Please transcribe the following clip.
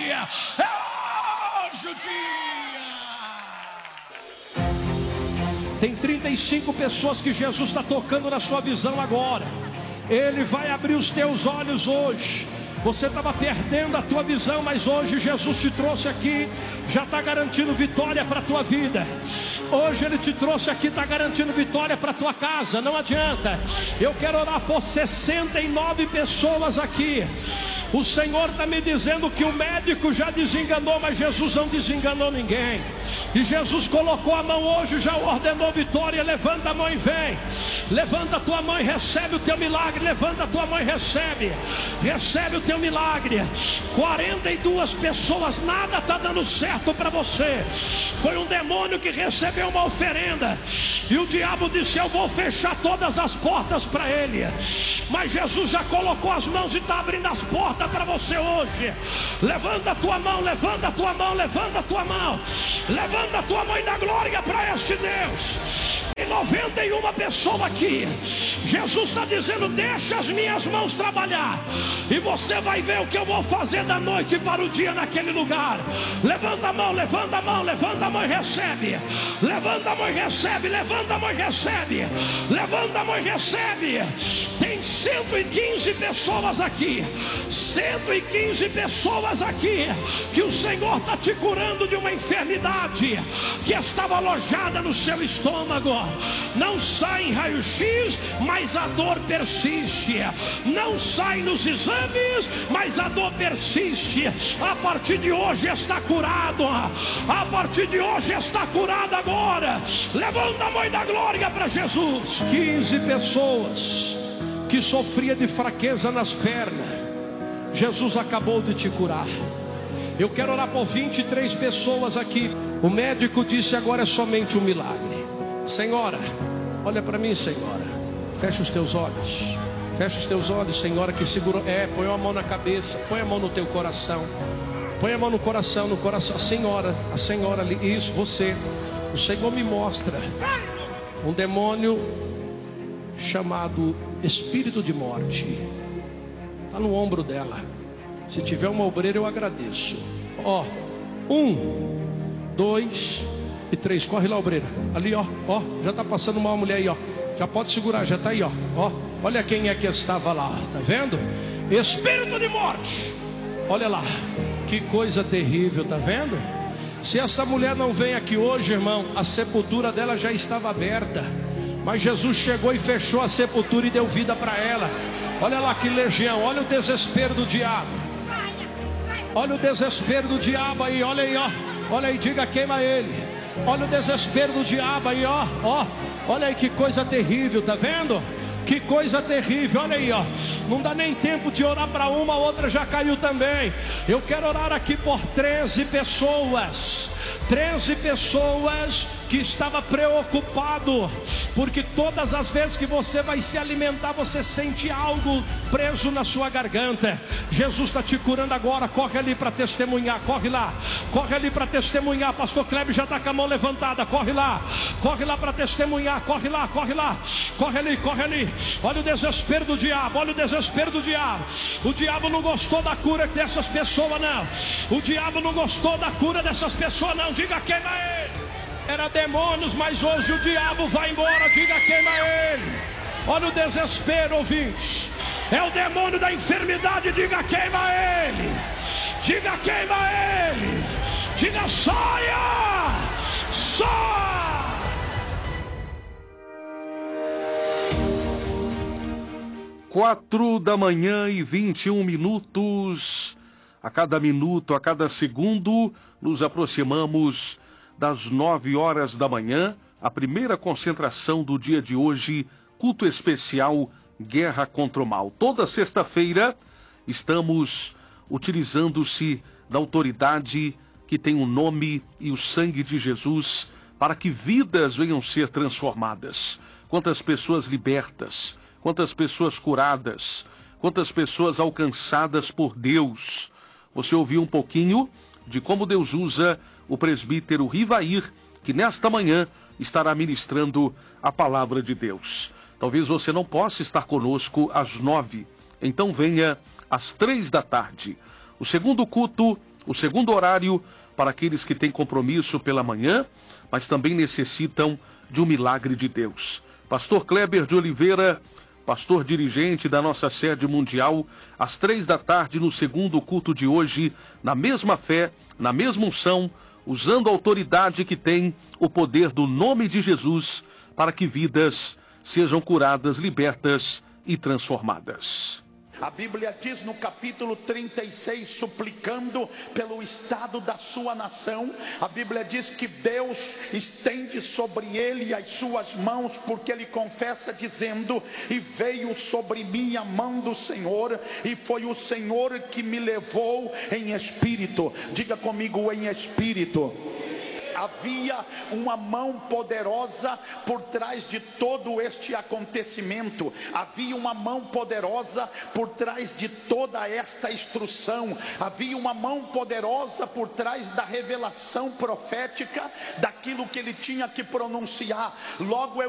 É hoje o dia. Tem 35 pessoas que Jesus está tocando na sua visão agora. Ele vai abrir os teus olhos hoje. Você estava perdendo a tua visão, mas hoje Jesus te trouxe aqui, já está garantindo vitória para a tua vida. Hoje Ele te trouxe aqui, está garantindo vitória para a tua casa. Não adianta. Eu quero orar por 69 pessoas aqui. O Senhor está me dizendo que o médico já desenganou, mas Jesus não desenganou ninguém. E Jesus colocou a mão hoje, já ordenou vitória. Levanta a mão e vem. Levanta a tua mão e recebe o teu milagre. Levanta a tua mão e recebe. Recebe o teu milagre. 42 pessoas, nada está dando certo para você. Foi um demônio que recebeu uma oferenda. E o diabo disse: eu vou fechar todas as portas para ele. Mas Jesus já colocou as mãos e está abrindo as portas para você hoje. Levanta a tua mão, levanta a tua mão, levanta a tua mão. Levanta a tua mão e dá glória para este Deus. Tem 91 pessoas aqui. Jesus está dizendo: deixa as minhas mãos trabalhar, e você vai ver o que eu vou fazer da noite para o dia naquele lugar. Levanta a mão, levanta a mão, levanta a mão e recebe. Levanta a mão e recebe, levanta a mão e recebe. Levanta a mão e recebe. Tem 115 pessoas aqui. 115 pessoas aqui que o Senhor está te curando de uma enfermidade que estava alojada no seu estômago. Não sai em raio-x, mas a dor persiste. Não sai nos exames, mas a dor persiste. A partir de hoje está curado. A partir de hoje está curado agora. Levanta a mão e dá glória para Jesus. 15 pessoas que sofria de fraqueza nas pernas, Jesus acabou de te curar. Eu quero orar por 23 pessoas aqui. O médico disse: agora é somente um milagre. Senhora, olha para mim, senhora. Fecha os teus olhos. Fecha os teus olhos, senhora, que segurou. Põe a mão na cabeça, põe a mão no teu coração. Põe a mão no coração, no coração. A senhora ali, isso, você. O Senhor me mostra um demônio chamado espírito de morte. Está no ombro dela. Se tiver uma obreira, eu agradeço. 1, 2 e 3. Corre lá, obreira. Ali, já está passando uma mulher aí, já pode segurar, já está aí, olha quem é que estava lá, tá vendo? Espírito de morte. Olha lá, que coisa terrível, tá vendo? Se essa mulher não vem aqui hoje, irmão, a sepultura dela já estava aberta, mas Jesus chegou e fechou a sepultura e deu vida para ela. Olha lá que legião, olha o desespero do diabo. Olha o desespero do diabo aí, olha aí, olha aí, diga: queima ele. Olha o desespero do diabo aí, olha aí que coisa terrível, tá vendo? Que coisa terrível, olha aí, não dá nem tempo de orar para uma, a outra já caiu também. Eu quero orar aqui por 13 pessoas. 13 pessoas que estava preocupado, porque todas as vezes que você vai se alimentar, você sente algo preso na sua garganta. Jesus está te curando agora. Corre ali para testemunhar, corre lá para testemunhar. Pastor Kleber já está com a mão levantada, corre lá para testemunhar, corre ali. Olha o desespero do diabo, olha o desespero do diabo. O diabo não gostou da cura dessas pessoas, não. O diabo não gostou da cura dessas pessoas, não. Diga: queima ele. Era demônios, mas hoje o diabo vai embora. Diga: queima ele. Olha o desespero, ouvinte. É o demônio da enfermidade. Diga: queima ele. Diga: queima ele. Diga: saia. 4h21. A cada minuto, a cada segundo, nos aproximamos das 9 horas da manhã, a primeira concentração do dia de hoje, culto especial Guerra contra o Mal. Toda sexta-feira estamos utilizando-se da autoridade que tem o nome e o sangue de Jesus para que vidas venham ser transformadas. Quantas pessoas libertas, quantas pessoas curadas, quantas pessoas alcançadas por Deus. Você ouviu um pouquinho de como Deus usa o presbítero Rivair, que nesta manhã estará ministrando a palavra de Deus. Talvez você não possa estar conosco às 9, então venha às 3 da tarde. O segundo culto O segundo horário para aqueles que têm compromisso pela manhã, mas também necessitam de um milagre de Deus. Pastor Kleber de Oliveira, pastor dirigente da nossa sede mundial, às 3 da tarde no segundo culto de hoje, na mesma fé, na mesma unção, usando a autoridade que tem o poder do nome de Jesus, para que vidas sejam curadas, libertas e transformadas. A Bíblia diz no capítulo 36, suplicando pelo estado da sua nação, a Bíblia diz que Deus estende sobre ele as suas mãos, porque ele confessa dizendo: e veio sobre mim a mão do Senhor, e foi o Senhor que me levou em espírito. Diga comigo, em espírito. Havia uma mão poderosa por trás de todo este acontecimento. Havia uma mão poderosa por trás de toda esta instrução. Havia uma mão poderosa por trás da revelação profética, daquilo que ele tinha que pronunciar. Logo eu